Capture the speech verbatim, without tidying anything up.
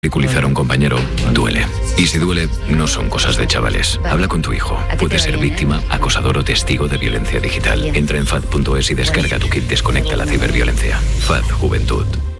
Ridiculizar a un compañero duele. Y si duele, no son cosas de chavales. Habla con tu hijo. Puede ser víctima, acosador o testigo de violencia digital. Entra en F A D punto es y descarga tu kit Desconecta la ciberviolencia. F A D Juventud.